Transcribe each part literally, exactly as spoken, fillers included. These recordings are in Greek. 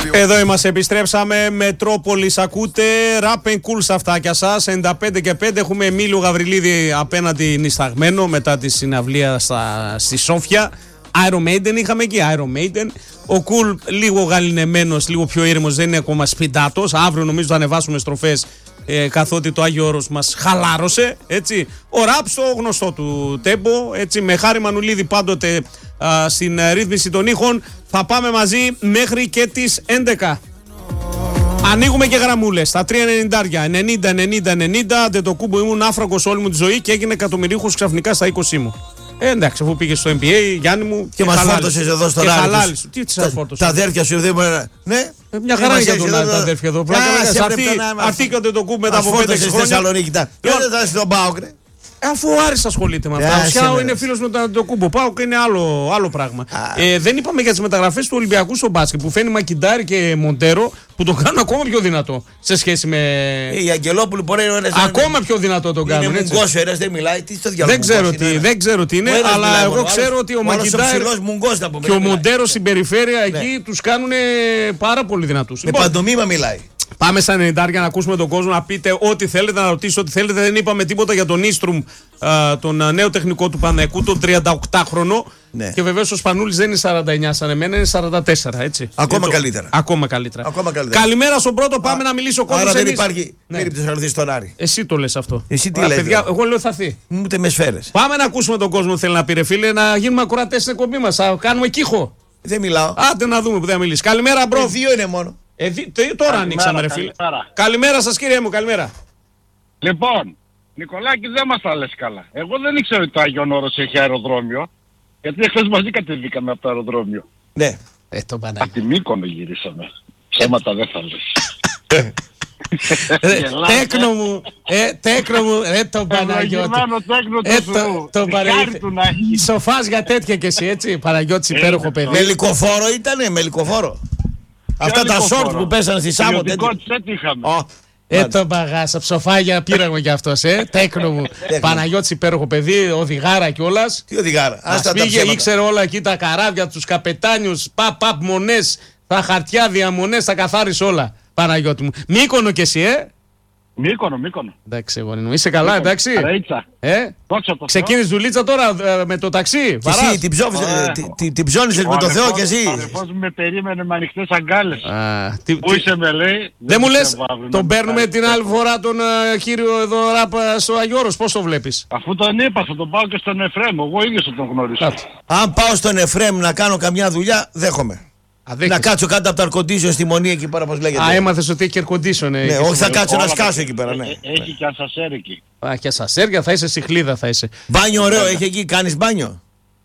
Εδώ είμαστε, επιστρέψαμε. Μετρόπολης ακούτε. Rap and cool στα αυτάκια σας. ενενήντα πέντε και πέντε. Έχουμε Εμίλιο Γαβριλίδη απέναντι νησταγμένο μετά τη συναυλία στα, στη Σόφια. Iron Maiden είχαμε εκεί. Iron Maiden. Ο Cool λίγο γαλινεμένος, λίγο πιο ήρεμος, δεν είναι ακόμα σπιντάτος. Αύριο νομίζω θα ανεβάσουμε στροφές. Ε, καθότι το Άγιο Όρος μας χαλάρωσε, έτσι. Ο Ραπ στο γνωστό του τέμπο, έτσι, με Χάρη Μανουλίδη πάντοτε α, στην α, ρύθμιση των ήχων. Θα πάμε μαζί μέχρι και τις έντεκα. Ανοίγουμε και γραμμούλες στα τρία ενενήντα ενενήντα ενενήντα ενενήντα. Δεν το κούμπο, ήμουν άφραγκος όλη μου τη ζωή και έγινε εκατομμυρίχος ξαφνικά στα είκοσι μου. Ε, εντάξει, αφού πήγε στο N B A, Γιάννη μου. Και, και μας φόρτωσες εδώ στο ράδιο. Τι σας φόρτωσε. Τα αδέρφια σου δεν μπορεί να. Ναι. Ε, μια χαρά για τον τα αδέρφια εδώ. Αυτοί και το κούμπο μετά από πέντε έξι χρόνια. Θεσσαλονίκη. Δεν θα είσαι στον ΠΑΟΚ. Αφού ο Άρης ασχολείται με αυτά. Ο Σιάο είναι φίλος με τον Αντετοκούμπο. Πάω και είναι άλλο, άλλο πράγμα. Ε, δεν είπαμε για τις μεταγραφές του Ολυμπιακού στο μπάσκετ που φαίνει Μακιντάρη και Μοντέρο που το κάνουν ακόμα πιο δυνατό σε σχέση με. Η Αγγελόπουλη μπορεί να είναι. Ακόμα πιο δυνατό τον κάνουν. Είναι μουγκός ο Ερές, δεν μιλάει. Τι στο διάλογο. Δεν ξέρω τι, δεν ξέρω τι είναι, αλλά εγώ ξέρω ότι ο Μακιντάρη και ο Μοντέρο στην περιφέρεια εκεί τους κάνουν πάρα πολύ δυνατούς. Με παντομήμα μιλάει. Πάμε στα ενενήντα για να ακούσουμε τον κόσμο, να πείτε ό,τι θέλετε, να ρωτήσετε ό,τι θέλετε. Δεν είπαμε τίποτα για τον Ίστρουμ, τον νέο τεχνικό του Παναθηναϊκού, τον τριανταοκτάχρονο. Ναι. Και βεβαίως ο Σπανούλης δεν είναι σαράντα εννιά σαν εμένα, είναι σαράντα τέσσερα, έτσι. Ακόμα το... καλύτερα. Ακόμα καλύτερα. Ακόμα καλύτερα. Καλημέρα στον πρώτο, πάμε Α, να μιλήσει ο κόσμος. Άρα δεν υπάρχει ναι. περίπτωση να ρωτήσει τον Άρη. Εσύ το λες αυτό. Εσύ τι λες. Εγώ λέω θα έρθει. Ούτε με σφαίρες. Πάμε να ακούσουμε τον κόσμο που θέλει να πει, ρε φίλε, να γίνουμε ακροατές στην εκπομπή μας. Θα κάνουμε κύχο. Δεν μιλάω. Άντε να δούμε που δεν μιλήσει. Καλημέρα, μπρο. Ε, δύο είναι μόνο. Ε, δι, τώρα καλημέρα, ανοίξαμε ρε φίλε. Καλημέρα. Καλημέρα σας κύριε μου, καλημέρα. Λοιπόν, Νικολάκη δεν μας τα λες καλά. Εγώ δεν ήξερα ότι το Άγιον Όρος έχει αεροδρόμιο. Γιατί εχθές μαζί κατεβήκαμε από το αεροδρόμιο. Ναι. Ε, το Παναγιώτη. Από τη Μύκονο γυρίσαμε. Ψέματα δεν θα λες. Τέκνο μου, ε, τέκνο μου, ε, τον Παναγιώτη. Ε, το Παναγιώτη. Σοφάς για τέτοια κι εσύ, έτσι, Παναγιώτης υπέροχο παιδί. Με λικοφόρο ήτανε, με λικοφόρο. Αυτά τα σόρτ που πέσανε στη Σάμο. Ε, το μπαγάσα, ψοφάγια πήραμε κι αυτός, ε, τέκνο μου. Παναγιώτης υπέροχο παιδί, οδηγάρα κιόλας. Τι οδηγάρα, ας πήγε, ήξερε όλα εκεί τα καράβια, τους καπετάνιους, παπ, παπ, μονές, τα χαρτιά, διαμονές, τα καθάρισε όλα. Παναγιώτη μου. Μύκονο κι εσύ, ε. Μύκονο, Μύκονο. Εντάξει, εγώ είναι. Είσαι καλά, εντάξει. Ε, ξεκίνησε δουλίτσα τώρα ε, με το ταξί. Εσύ την, ψόφισε, ε, την, την ψώνησες με το Θεό κι εσύ. Ο αδερφός με περίμενε με ανοιχτές αγκάλες. Πού είσαι με λέει. Δεν μου λες, τον παίρνουμε την άλλη φορά τον uh, κύριο εδώ ράπα στο Άγιο Όρος. Πώς το βλέπεις? Αφού τον είπα, θα τον πάω και στον Εφρέμ. Εγώ ίδιος θα τον γνωρίσω. Αν πάω στον Εφρέμ να κάνω καμιά δουλειά, δέχομαι. Να κάτσω κάτω από το αρκοντήσιο στη Μονή εκεί πέρα, πώς λέγεται. Α, έμαθες ότι έχει αρκοντήσιο. Ναι, ναι, όχι, θα κάτσω να σκάσω εκεί πέρα. Ναι. Έχει και ασασέρ εκεί. Α, και ασασέρ, θα είσαι σιχλίδα, θα είσαι. Μπάνιο ωραίο, έχει εκεί, κάνεις μπάνιο?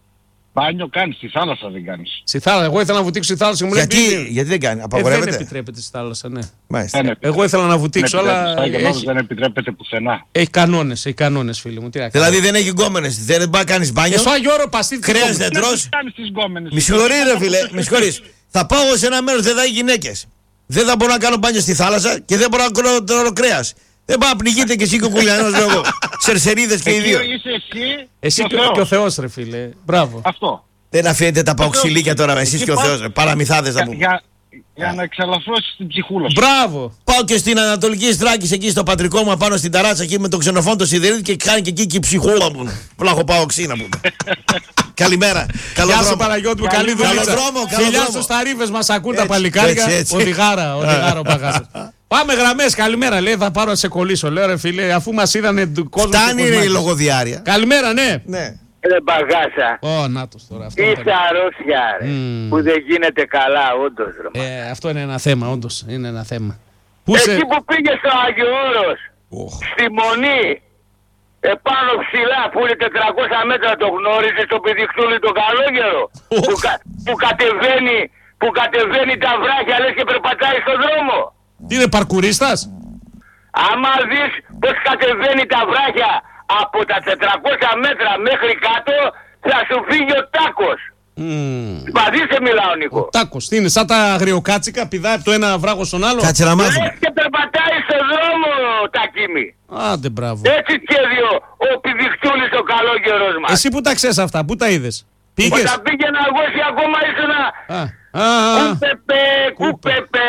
Μπάνιο κάνεις, στη θάλασσα δεν κάνεις. Στη θάλασσα, εγώ ήθελα να βουτήξω στη θάλασσα. Μου γιατί, λέει, γιατί δεν κάνει, απαγορεύεται? Ε, δεν επιτρέπεται στη θάλασσα, ναι. Μάλιστα. Εγώ ήθελα να βουτήξω, αλλά. Έχει... Δεν επιτρέπεται πουθενά. Έχει κανόνες, έχει κανόνες, φίλοι μου. Τι δηλαδή δεν έχει γκόμενες, δεν πάει να κάνεις μπάνιο. Εσώ Άγιο Όρο παστί. Κρέας δεν τρως. Μη συγχωρείς ρε φίλε, μη συγχωρείς. Θα πάω σε ένα μέρος, δεν θα έχει γυναίκες. Δεν θα μπορώ να κάνω μπάνιο στη θάλασσα και δεν μπορώ να τρώω κρέας. Δεν πάω να πνιγείτε και εσύ κουκουλιανός λόγω. Σερσερίδες και οι δύο. Είσαι εσύ, εσύ και, και ο Θεός ρε φίλε. Μπράβο. Αυτό. Δεν αφήνετε τα παοξιλίκια τώρα με εσείς και ο Θεός. Παραμυθάδες θα πούμε. Για, για να εξαλαφρώσεις την ψυχούλα σου. Μπράβο. Πάω και στην Ανατολική Στράκη εκεί στο πατρικό μου πάνω στην ταράτσα εκεί με τον ξενοφόν το Σιδηρίδη και κάνει και εκεί και η ψυχούλα μου. Πλάχο πάω οξύνα μου. Καλημέρα. Γεια σου Παναγιώτη μου, καλή δουλίτσα. Φιλιά στους ταρίφες μας ακούν τα παλικάρια. Οδηγάρα, οδηγάρα ο Παγάσας. Πάμε γραμμές, καλημέρα. Λέει θα πάρω να σε κολλήσω. Λέω ρε φίλε, αφού μας είδανε κόσμο. Φτάνει η λογοδιάρεια. Καλημέρα, ναι. Ρε Παγάσα. Ω, νάτος τώρα. Τι αρρώστια ρε. Mm. Που δεν γίνεται καλά, όντως ρε. Ε, αυτό είναι ένα θέμα, όντως. Είναι ένα θέμα. Πού εκεί σε... που πήγε στο Άγιο Όρος, oh. στη Μονή, επάνω ψηλά που είναι τετρακόσια μέτρα, το γνώριζες το πηδικτούλι το καλόγερο. Oh. Που, κα... που, κατεβαίνει, που κατεβαίνει τα βράχια λες και περπατάει στον δρόμο. Τι είναι παρκουρίστας? Άμα δεις πως κατεβαίνει τα βράχια από τα τετρακόσια μέτρα μέχρι κάτω, θα σου φύγει ο τάκος. Mm. Παδί σε μιλάω, Νίκο. Ο τάκος, τι είναι, σαν τα αγριοκάτσικα, πηδάει από το ένα βράχο στον άλλο. Κάτσε να μάθουμε. Έτσι και περπατάει στον δρόμο, Τάκημι. Άντε, μπράβο. Έτσι και δύο, ο πηδικτούλης ο καλόγερος μας. Εσύ που τα ξέρεις αυτά, πού τα είδες? Πήγες? Όταν πήγαινα εγώ και ακόμα ήσουνα. Α, α, α. Κούπεπε, κούπεπε,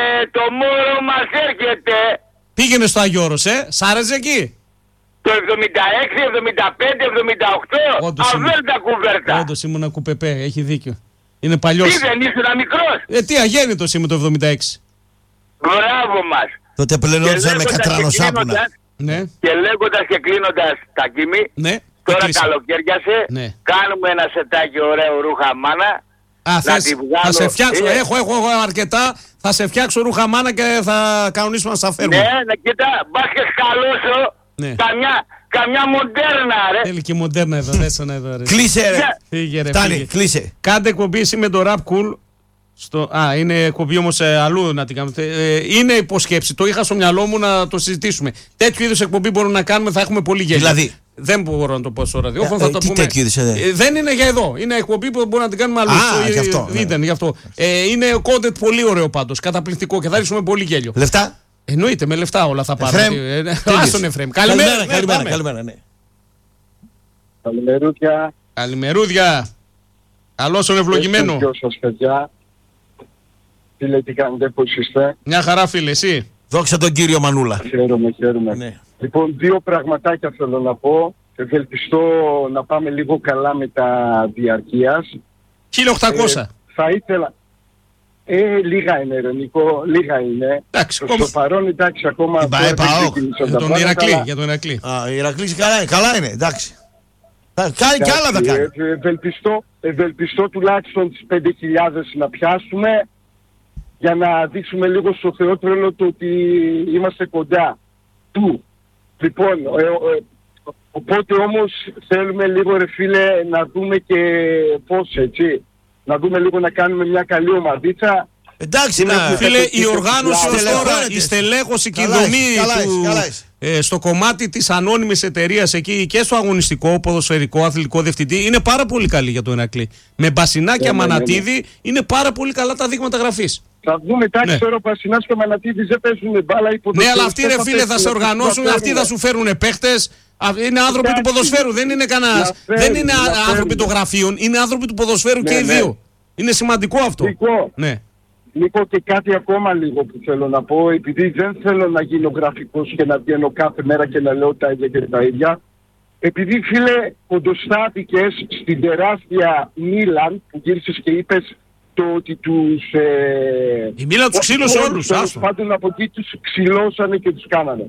μόρο μας έρχεται. Πήγαινε στο Άγιο Όρος, ε, σ' άρεσε εκεί? Το εβδομήντα έξι, εβδομήντα πέντε, εβδομήντα οκτώ, αβέρτα κουβέρτα. Όντως ήμουν κουπεπέ, έχει δίκιο. Είναι παλιός. Τι δεν ήσουν μικρός? Ε, τι αγέννητος είμαι το εβδομήντα έξι. Μπράβο μας. Τότε πλενόντουσαν με κατρανοσάπουνα. Ναι. Και λέγοντας και κλείνοντας τα κοιμή, Ναι. τώρα καλοκαίριασε, Ναι. κάνουμε ένα σετάκι ωραίο ρούχα μάνα. Α, θες, θα σε φτιάξω, Ε, έχω, έχω, έχω αρκετά, θα σε φτιάξω ρούχα μάνα και θα κανονίσουμε να στα φέρουμε. Ναι, ναι, κοίτα, μπας και σκαλώσω Ναι. καμιά, καμιά μοντέρνα, ρε. Θέλει και μοντέρνα εδώ, δέσανα εδώ, ρε. Κλείσε ρε. Φύγε, ρε, Φτάνει, φύγε. κλείσε. Κάντε εκπομπή εσύ με το Rap Cool. Στο... Α, είναι εκπομπή όμως ε, αλλού να την κάνουμε. Ε, είναι υποσχέψη. Το είχα στο μυαλό μου να το συζητήσουμε. Τέτοιου είδους εκπομπή μπορούμε να κάνουμε, θα έχουμε πολύ γέλιο. Δηλαδή. Δεν μπορώ να το πω στο ραδιόφωνο. Ε, θα το τι πούμε. τέτοιου είδους, ε, Ε, δεν είναι για εδώ. Είναι εκπομπή που μπορούμε να την κάνουμε αλλού. Α, Στο- γι' αυτό, ναι. Ήταν, γι' αυτό. Ε, είναι content πολύ ωραίο πάντως. Καταπληκτικό και θα ρίξουμε πολύ γέλιο. Λεφτά. Εννοείται, με λεφτά όλα θα πάρουμε. Εφραίμ, Ε, ναι, τέλειωσε. ας τον Εφραίμ. Καλημέρα, ναι, καλημέρα, πάμε. καλημέρα, ναι. Καλημερούδια. Καλημερούδια. Καλώς τον ευλογημένο. Ποιος σας παιδιά. Φίλε, τι κάνετε, πώς είστε? Μια χαρά, φίλε, εσύ. Δόξα τον κύριο Μανούλα. Χαίρομαι, χαίρομαι. Ναι. Λοιπόν, δύο πραγματάκια θέλω να πω. Ευελπιστώ να πάμε λίγο καλά με τα διαρκείας. χίλια οκτακόσια. Ε, θα ήθελα... Ε, λίγα είναι ρε Νίκο, λίγα είναι. Εντάξει, Στο ακόμα- παρόν εντάξει ακόμα... Την τώρα ΠΑΕ δεν ΠΑΟΚ. ξεκίνησαν Για τα τον πράγματα, Ηρακλή. αλλά- Για τον Ηρακλή. Α, η Ηρακλής καλά είναι, καλά είναι, εντάξει. Θα κάνει κι άλλα θα Εντάξει, κάνει. ε, Ευελπιστώ, ευελπιστώ τουλάχιστον τις πέντε χιλιάδες να πιάσουμε για να δείξουμε λίγο στο Θεότρελο το ότι είμαστε κοντά του. Λοιπόν, ε, ε, οπότε όμως θέλουμε λίγο ρε φίλε να δούμε και πώς έτσι. Να δούμε λίγο να κάνουμε μια καλή ομαδίτσα. Εντάξει, να... Φίλε, η Φίλε, οργάνωση ως τώρα, στελεχώνεται. η στελέχωση και η Καλά δομή είσαι, καλά του, είσαι, καλά είσαι. ε, στο κομμάτι της ανώνυμης εταιρείας εκεί και στο αγωνιστικό, ποδοσφαιρικό, αθλητικό διευθυντή είναι πάρα πολύ καλή για τον Ηρακλή. Με Μπασινάκια, Ναι, ναι, ναι, ναι. Μανατίδη είναι πάρα πολύ καλά τα δείγματα γραφής. Θα δούμε, εντάξει, Ναι. τώρα ο Πασινάς και ο Μανατίδης δεν παίζουν μπάλα. οι Ναι, αλλά αυτοί ρε ποδοσφαιριστές φίλε θα σε παίζουν, οργανώσουν, θα αυτοί θα φέρουν. σου φέρουν παίχτες. Α, Είναι άνθρωποι του Εντάξει. ποδοσφαίρου, δεν είναι κανένας. Να φέρουν, Δεν είναι να α- άνθρωποι φέρουν. των γραφείων, είναι άνθρωποι του ποδοσφαίρου Ναι, και οι ναι. δύο. Είναι σημαντικό αυτό. Νίκο, Ναι. Νίκο, και κάτι ακόμα λίγο που θέλω να πω, επειδή δεν θέλω να γίνω γραφικός και να βγαίνω κάθε μέρα και να λέω τα ίδια και τα ίδια. Επειδή φίλε κοντοστάθηκες στην τεράστια Μίλαν που γύρισες και είπες το ότι τους... Ε, Η Μίλαν τους ξύλωσε όλους, όλους, τέλος άστο. πάντων από εκεί τους ξυλώσανε και τους κάνανε.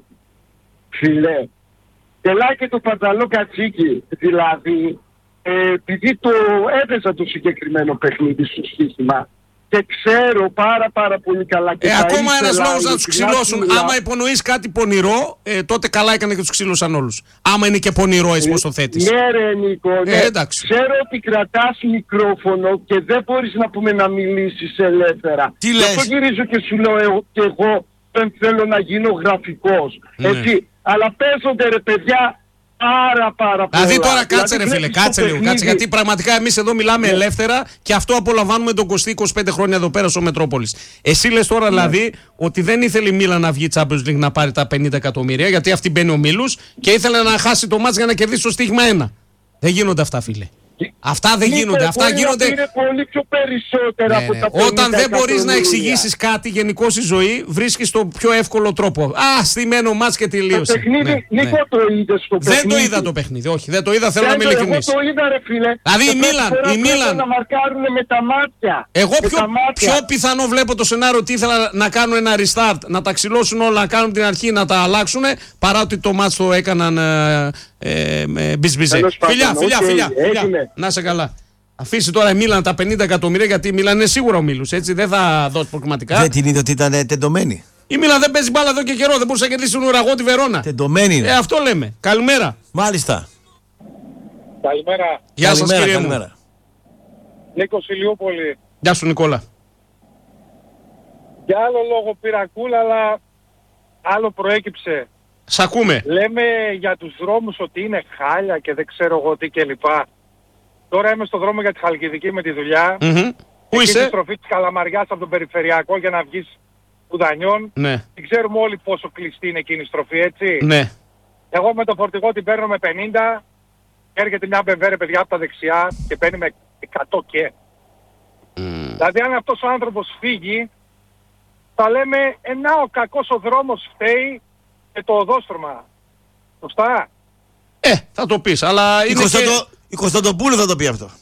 Φίλε, τελάει και το πανταλό κατσίκι, δηλαδή, ε, επειδή το έπαιζα το συγκεκριμένο παιχνίδι στο στοίχημα και ξέρω πάρα πάρα πολύ καλά και Ε, θα ακόμα ήθελα ένας λόγος να τους ειλικρινά ξυλώσουν. σου μιλάω, Άμα υπονοείς κάτι πονηρό, ε, τότε καλά έκανε και τους ξύλωσαν όλους. Άμα είναι και πονηρό, εσύ πώς το θέτεις. Ναι ρε Νίκο, ναι. Ε, εντάξει. Ξέρω ότι κρατάς μικρόφωνο και δεν μπορείς να πούμε να μιλήσεις ελεύθερα. Τι Γι' αυτό λες? γυρίζω και σου λέω εγώ, και εγώ δεν θέλω να γίνω γραφικός. Ναι. Έτσι, αλλά παίζονται ρε παιδιά πάρα πάρα πολλά. Δηλαδή τώρα κάτσε ρε Δηλαδή, φίλε, βλέπεις κάτσε το λίγο, κάτσε, παιχνίδι. γιατί πραγματικά εμείς εδώ μιλάμε Ναι. ελεύθερα και αυτό απολαμβάνουμε τον είκοσι είκοσι πέντε χρόνια εδώ πέρα στο Μετρόπολης. Εσύ λες τώρα δηλαδή ότι δεν ήθελε η Μίλαν να βγει Champions League να πάρει τα πενήντα εκατομμύρια, γιατί αυτή μπαίνει ο Μίλους και ήθελε να χάσει το μάτς για να κερδίσει το στοίχημα ένα. Δεν γίνονται αυτά, φίλε. Αυτά δεν Νίκο, γίνονται. Αυτά μπορεί να γίνονται. πήρε πολύ πιο περισσότερα Ναι, από ναι. τα Όταν πενήντα δεν μπορεί να εκατομμύρια. εξηγήσει κάτι γενικώ στη ζωή, βρίσκει το πιο εύκολο τρόπο. Α, στημένο μάτς και Το τελείωσε. παιχνίδι, Ναι, Νίκο, ναι. το είδες στο παιχνίδι. Δεν το είδα το παιχνίδι, όχι. Δεν το είδα, θέλω να Δεν είμαι το- ειλικρινής. Εγώ το είδα ρε φίλε. Δηλαδή, η Και πρώτη Μίλαν, φορά η πρέπει Μίλαν. να μαρκάρουν με τα μάτια. Εγώ Με πιο, τα μάτια. πιο πιθανό βλέπω το σενάριο ότι ήθελα να κάνουν ένα restart, να τα ξυλώσουν όλα, να κάνουν την αρχή, να τα αλλάξουν, παρά ότι το μάτς το έκαναν ε, ε, με μπισμπιζέ. Τέλος πάντων, Φιλιά, φιλιά, οκ, φιλιά, φιλιά. έγινε. Να σε καλά. Αφήσει τώρα η Μίλαν τα πενήντα εκατομμύρια, γιατί η Μίλαν είναι σίγουρα ο Μίλους, έτσι, δεν θα δώσει προκριματικά. Δεν την είδε ότι ήταν ε, τεντωμένη. Η Μίλαν δεν παίζει μπάλα εδώ και καιρό, δεν μπορούσε να κερδίσει τον ουραγό τη Βερόνα. Τεντωμένη είναι. Ε, αυτό λέμε. Καλημέρα. Μάλιστα. Καλημέρα. Γεια σας Καλημέρα, κύριε μου. καλημέρα. Νίκο Ηλιούπολη. Γεια σου Νικόλα. Για άλλο λόγο πήρα κούλα, αλλά άλλο προέκυψε. Σ' ακούμε. Λέμε για τους δρόμους ότι είναι χάλια και δεν ξέρω εγώ τι κλπ. Τώρα είμαι στο δρόμο για τη Χαλκιδική με τη δουλειά. Μμμ. Πού Εκεί στη είσαι? στροφή της Καλαμαριάς από τον Περιφερειακό για να βγεις Κουδανιών. Ναι, Την ξέρουμε όλοι πόσο κλειστή είναι εκείνη η στροφή, έτσι. ναι. Εγώ με το φορτηγό την παίρνω με πενήντα. Έρχεται μια μπεβέρε παιδιά από τα δεξιά και παίρνει με εκατό και. Δηλαδή αν αυτός ο άνθρωπος φύγει, θα λέμε ενά ο κακός ο δρόμος φταίει και το οδόστρωμα. Σωστά. Ε, θα το πεις, αλλά Η, είναι Κωνσταντο... και... η Κωνσταντοπούλου θα το πει αυτό.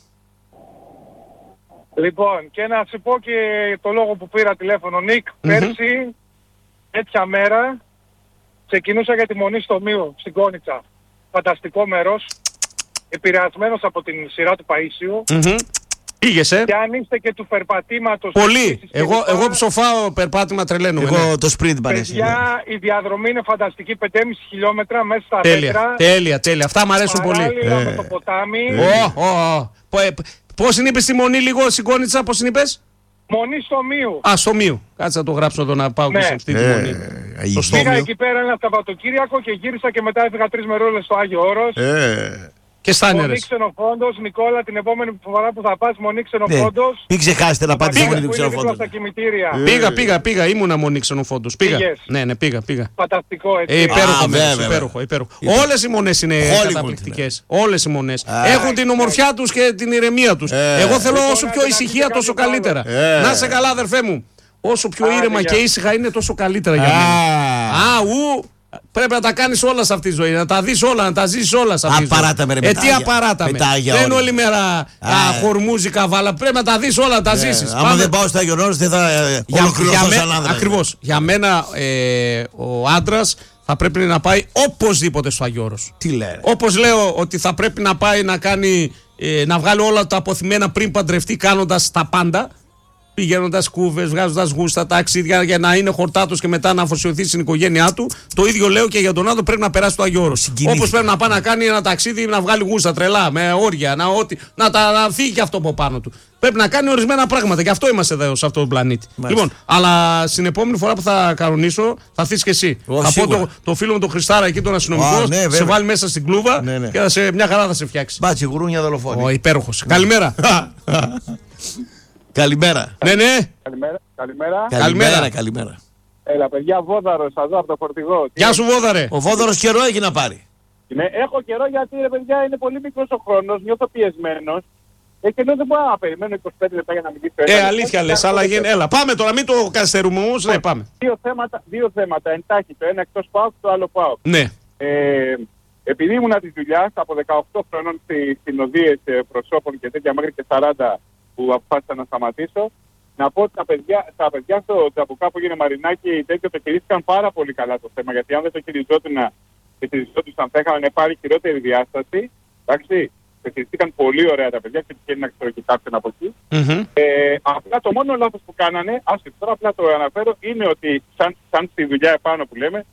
Λοιπόν, και να σου πω και το λόγο που πήρα τηλέφωνο, Νίκ, Mm-hmm. πέρσι, τέτοια μέρα, ξεκινούσα για τη Μονή στο Μείο, στην Κόνιτσα. Φανταστικό μέρος, επηρεασμένος από την σειρά του Παΐσιου. Mm-hmm. Πήγες, ε. Και αν είστε και του περπατήματος... Πολύ. Εγώ, εγώ ψοφάω περπάτημα, τρελαίνομαι. Εγώ ναι. το sprint παρέσει. Παιδιά, η διαδρομή είναι φανταστική, πέντε κόμμα πέντε χιλιόμετρα μέσα στα Τέλεια, μέτρα. τέλεια, τέλεια. Αυτά μου αρέσουν πολύ. Παράλληλα Ε. με το ποτάμι. Ω, ω, ω. Πώς την είπες στη Μονή λίγο, Σικόνιτσα, πώς την είπες? Μονή στο Μείο. Α, στο Μείο. Κάτσε να το γράψω εδώ να πάω Ναι. και σε αυτή τη Ε, Μονή. αγίγη. Το Πήγα Στόμιο. εκεί πέρα ένα Σαββατοκύριακο και γύρισα και μετά έφυγα τρεις μερόλες στο Άγιο Όρος. Ε, Και Μονή στάνερες. Ξενοφόντος, Νικόλα, την επόμενη φορά που θα πας Μονή ναι. Ξενοφόντος. Μην ξεχάσετε να πάτε στη Πήγα, Μονή του που είναι δίπλα Ξενοφόντου. στα κημητήρια. Πήγα, πήγα, πήγα. Ήμουνα Μονή Ξενοφόντος. Πήγα. Πήγες. Ναι, ναι, πήγα, πήγα. Φανταστικό έτσι. Ε, υπέροχο Α, μέρος, βέβαια, υπέροχο, υπέροχο. Υπέροχο. Όλες οι μονές είναι Hollywood, καταπληκτικές. Όλες οι μονές. Α, Έχουν την ομορφιά τους και την ηρεμία τους. Ε. Εγώ θέλω Λοιπόν, όσο άντε πιο να ησυχία πείτε τόσο κάτι καλύτερα. Ε. Να είσαι καλά, αδερφέ μου. Όσο πιο Άντε, ήρεμα γεια. και ήσυχα είναι, τόσο καλύτερα για μένα. Α, ου, πρέπει να τα κάνεις όλα σε αυτή τη ζωή. Να τα δεις όλα, να τα ζήσεις όλα σε αυτή τη ζωή. Απαράταμε, ρε, Ε, με τα τι Άγια- απαράταμε. με τα Άγια Δεν είναι όρια. όλη μέρα α, χορμούζι, καβάλα. Πρέπει να τα δεις όλα, να τα ζήσεις. Άμα δεν πάω στα Άγιον Όρος δεν θα ε, ολοκληρωθώ μέ- σαν άνδρα. Ακριβώς. Για μένα ε, ο άντρας θα πρέπει να πάει οπωσδήποτε στο Άγιο Όρος. Τι λέει. Όπως λέω ότι θα πρέπει να πάει να κάνει, ε, να βγάλει όλα τα αποθυμένα πριν παντρευτεί κάνοντας τα πάντα, πηγαίνοντας κούβες, βγάζοντας γούστα, ταξίδια για να είναι χορτάτος και μετά να αφοσιωθεί στην οικογένειά του. Το ίδιο λέω και για τον άντρα, πρέπει να περάσει το Άγιο Όρος. Συγκινήθηκα. Όπως πρέπει να πάει να κάνει ένα ταξίδι, να βγάλει γούστα τρελά, με όρια, να, ό,τι, να, τα, να φύγει και αυτό από πάνω του. Πρέπει να κάνει ορισμένα πράγματα. Γι' αυτό είμαστε εδώ σε αυτόν τον πλανήτη. Μάλιστα. Λοιπόν, αλλά στην επόμενη φορά που θα κανονίσω, θα θείς και εσύ. Ω, θα πω σίγουρα. το, το φίλο μου τον Χριστάρα εκεί, τον αστυνομικό, Α, ναι, σε βέβαια. βάλει μέσα στην κλούβα Ναι, ναι. και θα σε, μια χαρά θα σε φτιάξει. Μπάτσι, γουρούνια δολοφόνη. Ο υπέροχος. Καλημέρα. Καλημέρα. Ναι, ναι. Καλημέρα. Καλημέρα. Καλημέρα, καλημέρα. Έλα παιδιά, Βόδαρος, εδώ από το φορτηγό. Γεια σου, Βόδαρε. Ο Βόδωρος καιρό έχει να πάρει. Ναι, έχω καιρό γιατί ρε παιδιά είναι πολύ μικρός ο χρόνος, νιώθω πιεσμένος. Ε, και λέω δεν μπορώ να περιμένω είκοσι πέντε λεπτά για να μιλήσω. Ε, αλήθεια λες, αλλά γεν- έλα. Πάμε τώρα, μην το καθυστερούμε όμως. Ναι, πάμε. Δύο θέματα, δύο θέματα εντάχει. Το ένα εκτός ΠΑΟΚ, το άλλο ΠΑΟΚ. Ναι. Ε, επειδή ήμουν τη δουλειά από δεκαοκτώ χρονών στις συνοδείες ε, προσώπων και τέτοια μέχρι και σαράντα που αποφάσισα να σταματήσω, να πω ότι τα παιδιά, τα παιδιά στο Τζαμπουκά που έγινε Μαρινάκι τέτοιο το χειρίστηκαν πάρα πολύ καλά το θέμα. Γιατί αν δεν το χειριζόταν και χειριζόντουσαν θα είχαν πάρει χειρότερη διάσταση. Εντάξει, το χειριστήκαν πολύ ωραία τα παιδιά και τυχαίνει να ξέρω και κάποιον από εκεί. Μμμ. Ε, απλά το μόνο λάθος που κάνανε, άσχετο τώρα απλά το αναφέρω, είναι ότι σαν, σαν στη δουλειά επάνω που λέμε,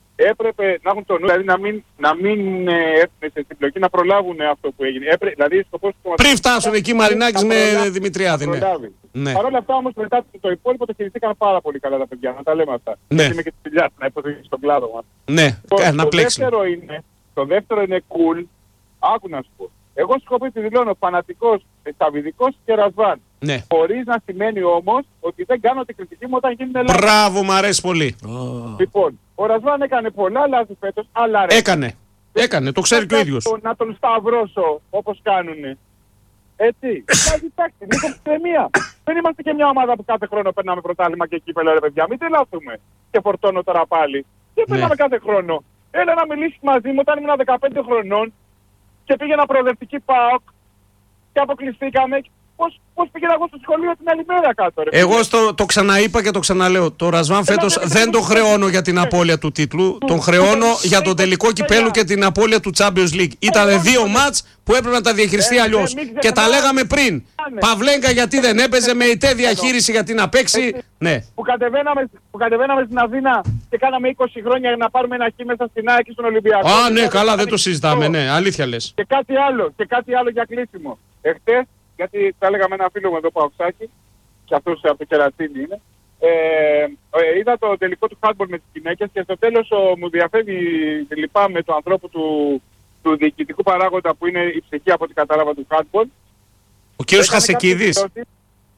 έπρεπε να έχουν το νου, δηλαδή να μην, να μην ε, έρθουν σε συμπλοκή, να προλάβουν αυτό που έγινε. Έπρεπε, δηλαδή, σκοπός του Πριν φτάσουν εκεί Μαρινάκης με Δημητριάδη. Ναι. Ναι. Παρ' όλα αυτά όμως μετά το, το υπόλοιπο το χειριστήκαν πάρα πολύ καλά τα παιδιά, να τα λέμε αυτά. Ναι. Γιατί είμαι και τη δουλειά, να υποθέσει στον κλάδο μας. Ναι, Το, ε, να το, πλέξει. δεύτερο είναι, το δεύτερο είναι cool, άκου να σου πω. Εγώ σου έχω πει τη δηλώνω φανατικός, σταβιδικός και ρασβάν. Ναι. Χωρίς να σημαίνει όμως ότι δεν κάνω την κριτική μου όταν γίνει Ελλάδα. Μπράβο, μου αρέσει πολύ. Λοιπόν, ο Ρασβάν έκανε πολλά λάθη φέτος, αλλά ρε, Έκανε. Έκανε, το ξέρει και ο ίδιος. να τον σταυρώσω όπως κάνουνε. Έτσι. Δηλαδή, εντάξει, λίγο ψεμία. Δεν είμαστε και μια ομάδα που κάθε χρόνο περνάμε πρωτάθλημα και κύπελο, ρε παιδιά. Μην τρελαθούμε. Και φορτώνω τώρα πάλι. Δεν περνάμε κάθε χρόνο. Έλα να μιλήσεις μαζί μου όταν ήμουν δεκαπέντε χρονών και πήγαινα προοδευτική ΠΑΟΚ και αποκλειστήκαμε. Πώς, πώς πήγαινα εγώ στο σχολείο την άλλη μέρα κάτω, ρε. Εγώ στο, το ξαναείπα και το ξαναλέω. Το Ρασβάν φέτος δεν δεν το χρεώνω για την απώλεια του τίτλου. Τον χρεώνω για τον τελικό κυπέλου και την απώλεια του Champions League. Ήταν δύο μάτς που έπρεπε να τα διαχειριστεί Ε, αλλιώς. μην Και τα ξεχνάς. λέγαμε πριν. Παυλέγκα γιατί δεν έπαιζε, με ητέ διαχείριση γιατί να παίξει. Ναι. Που κατεβαίναμε, που κατεβαίναμε στην Αθήνα και κάναμε είκοσι χρόνια για να πάρουμε ένα χ μέσα στην ΑΕΚ και στον Ολυμπιακό. Α, ναι, Και καλά, δεν κάτι το συζητάμε. άλλο. Ναι, αλήθεια λες. Και κάτι άλλο, και κάτι άλλο για κλείσιμο. Εχθές, γιατί τα έλεγα με ένα φίλο μου εδώ Παοξάκη, και αυτός από το Κερατσίνη είναι, ε, ε, είδα το τελικό του handball με τις γυναίκες και στο τέλος ο, μου διαφεύγει, λυπάμαι, του ανθρώπου του, του διοικητικού παράγοντα που είναι η ψυχή από ό,τι κατάλαβα του handball. Ο κύριος Έκανε Χασεκίδης. κάποιες δηλώσεις.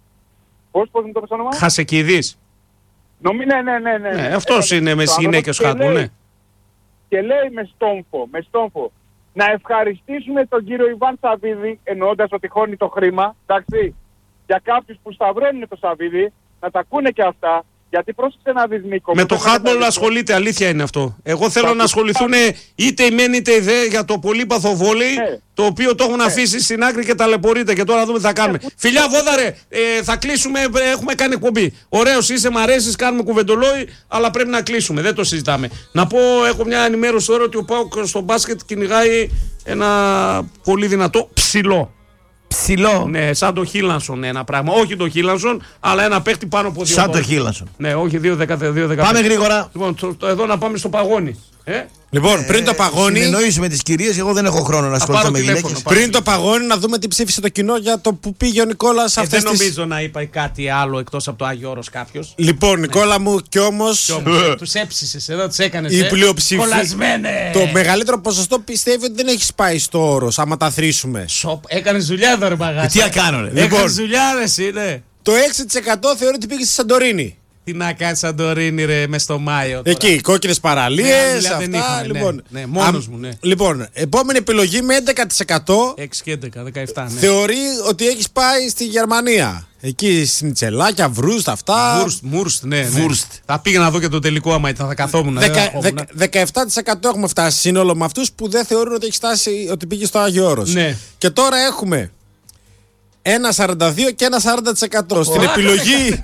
Πώς, πώς μου το πες όνομα? Χασεκίδης. Νομι, ναι, ναι, ναι, ναι. Ναι, αυτός είναι με τις το γυναίκες άνθρωπο handball, και ναι. λέει- Και λέει με στόμφο, με στόμφο, να ευχαριστήσουμε τον κύριο Ιβάν Σαββίδη, εννοώντας ότι χώνει το χρήμα, εντάξει, για κάποιους που σταυρώνουν το Σαββίδη, να τα ακούνε και αυτά, Γιατί πρόσεξε να δεις, Νίκο. Με το handball ασχολείται, αλήθεια είναι αυτό. Εγώ θέλω να ασχοληθούν είτε η μεν είτε η δε για το πολύπαθο βόλεϊ, Ναι. το οποίο το έχουν ναι. αφήσει στην άκρη και ταλαιπωρείται. Και τώρα δούμε τι θα κάνουμε. Ναι. Φιλιά, Βόδαρε, ε, θα κλείσουμε. Έχουμε κάνει εκπομπή. Ωραίος είσαι, μ' αρέσει, κάνουμε κουβεντολόι, αλλά πρέπει να κλείσουμε. Δεν το συζητάμε. Να πω, έχω μια ενημέρωση τώρα ότι ο ΠΑΟΚ στο μπάσκετ κυνηγάει ένα πολύ δυνατό ψηλό. Ψηλό. Ναι, σαν το Χίλανσον ένα πράγμα. Όχι το Χίλανσον, αλλά ένα παίχτη πάνω από δύο. Σαν το Χίλανσον. Ναι, όχι δύο δεκαπέντε. Πάμε γρήγορα. Λοιπόν, το, το, εδώ να πάμε στο παγόνι. Ε? Λοιπόν, πριν το παγόνι. Συνεννοήσουμε τις κυρίες, εγώ δεν έχω χρόνο να ασχοληθώ με γυναίκες. Πριν το παγόνι, να δούμε τι ψήφισε το κοινό για το που πήγε ο Νικόλας ε, αυτές δεν τις... νομίζω να είπα κάτι άλλο εκτός από το Άγιο Όρος κάποιος. Λοιπόν, Νικόλα μου, κι όμως. Τους έψησες, εδώ τους έκανες. Η ε? πλειοψηφία. Κολλασμένε. Το μεγαλύτερο ποσοστό πιστεύει ότι δεν έχει πάει στο Όρος, άμα τα θρήσουμε. Σοπ, έκανες δουλειά εδώ, ρε παγάσα. Τι έκανα, ρε. Έκανες Λοιπόν. δουλειά, ρε, εσύ, ναι. Το έξι τοις εκατό θεωρεί ότι πήγε στη Σαντορίνη. Τι να κάνεις Σαντορίνη, ρε, μες στο Μάιο. Τώρα. Εκεί, κόκκινες παραλίες, Ναι, δουλειά αυτά. δεν είχαμε, ναι. Λοιπόν, Ναι, μόνος Α, μου, ναι. Λοιπόν, επόμενη επιλογή με έντεκα τοις εκατό έξι και έντεκα, δεκαεπτά, ναι. θεωρεί ότι έχεις πάει στη Γερμανία. Εκεί σνιτσελάκια, βρούστ, αυτά. Βούρστ, Μούρστ, ναι, ναι. Βούρστ. Θα πήγα να δω και το τελικό άμα ήταν, θα καθόμουν. δεν θα Δεκα- ερχόμουν. δεκα- δεκαεπτά τοις εκατό έχουμε φτάσει σύνολο με αυτούς που δεν θεωρούν ότι έχει φτάσει, ότι πήγε στο Άγιο Όρος. Ναι. Και τώρα έχουμε ένα σαράντα δύο και ένα σαράντα τοις εκατό στην επιλογή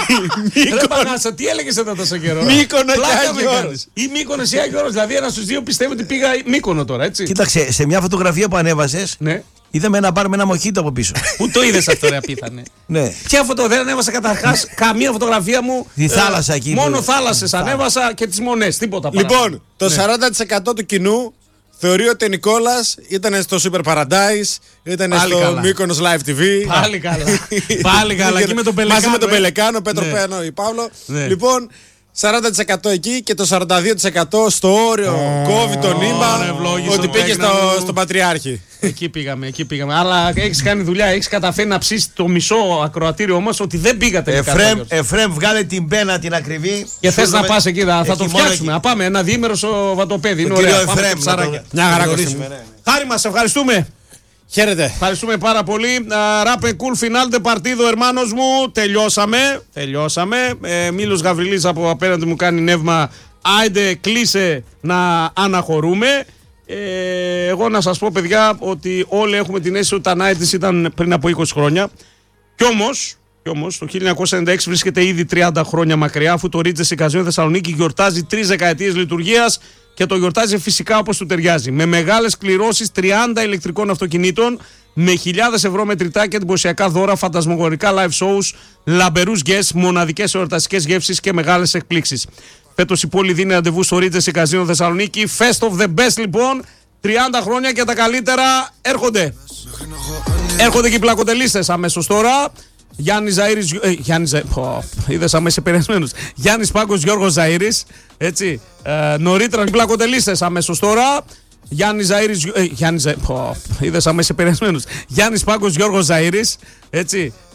Ρε Παγάσα, τι έλεγες εδώ τόσο καιρό. Μύκονο και Πλάκα με Άγιο κάνεις. Όρος. Ή Μύκονος ή Άγιο Όρος. Δηλαδή ένα στους δύο πιστεύει ότι πήγα Μύκονο τώρα, έτσι. Κοίταξε, σε μια φωτογραφία που ανέβασες, Ναι. είδαμε ένα μπαρ με ένα μοχίτο από πίσω. Πού το είδες αυτό, ρε απίθανε. Ναι. Ποια φωτο, δεν ανέβασα καταρχάς καμία φωτογραφία μου. Τη θάλασσα εκεί. Μόνο που- θάλασσες ανέβασα και τις μονές, τίποτα παραπάνω. Λοιπόν, το σαράντα τοις εκατό του κοινού θεωρεί ότι ο Νικόλας ήταν στο Super Paradise, ήταν Πάλι στο καλά. Mykonos Live τι βι. Πάλι καλά. Πάλι καλά. Εκεί με τον Πελεκάνο. Μαζί με τον ε. Πελεκάνο, Πέτρο Ναι. Πένο ή Παύλο. Ναι. Λοιπόν, σαράντα τοις εκατό εκεί και το σαράντα δύο τοις εκατό στο όριο κόβει το νήμα ευλόγησε ότι ο πήγε Βέγνα στο, μου. στον Πατριάρχη. Εκεί πήγαμε, εκεί πήγαμε. Αλλά έχεις κάνει δουλειά, έχεις καταφέρει να ψήσεις το μισό ακροατήριο μας ότι δεν πήγατε τελικά. Εφρέμ, Εφρέμ, βγάλε την πένα την ακριβή. Και θες να Σούζομαι- πας εκεί, θα, θα Εκεί το μόνο φτιάξουμε. Να πάμε ένα διήμερο στο Βατοπέδι. Είναι Τον κύριο ωραία. Πάμε Εφρέμ. και να ψαράκια. το- Μια να χαρά, το Κωστή μου. γνωρίσουμε, ναι. Χάρη μας, ευχαριστούμε. Χαίρετε. Ευχαριστούμε πάρα πολύ. Ράπε κουλ φινάλ τε παρτίδο, ερμάνος μου. Τελειώσαμε. Τελειώσαμε. Ε, Μήλος Γαβριλής από απέναντι μου κάνει νεύμα. Άιντε, κλείσε να αναχωρούμε. Ε, εγώ να σας πω, παιδιά, ότι όλοι έχουμε την αίσθηση ότι τα νάιτις ήταν πριν από είκοσι χρόνια. Κι όμως, κι όμως, το χίλια εννιακόσια ενενήντα έξι βρίσκεται ήδη τριάντα χρόνια μακριά, αφού το Ρίτζες Καζίνο Θεσσαλονίκη γιορτάζει τρεις δεκαετίες λειτουργίας και το γιορτάζει φυσικά όπως του ταιριάζει. Με μεγάλες κληρώσεις τριάντα ηλεκτρικών αυτοκινήτων, με χιλιάδες ευρώ μετρητά και εντυπωσιακά δώρα, φαντασμογορικά live shows, λαμπερούς guests, μοναδικές εορταστικές γεύσεις και μεγάλες εκπλήξεις. Φέτος η πόλη δίνει ραντεβού στο Ρίτζες Καζίνο Θεσσαλονίκη. Fest of the best λοιπόν. τριάντα χρόνια και τα καλύτερα έρχονται. Έρχονται και οι πλακοτελίστες αμέσως τώρα. Γιάννη Ζαΐρης, ε, Γιάννη Ζα... Πω, είδες αμέσως επηρεασμένος. Γιάννης Πάγκος, Γιώργος Ζαΐρης. Έτσι. Ε, νωρίτερα οι πλακοτελίστες αμέσως τώρα. Γιάννη Ζαΐρης, ε, Γιάννη Ζα... Πω, είδες αμέσως επηρεασμένος. Γιάννης Πάγκος, Γιώργος Ζαΐρης. Έτσι.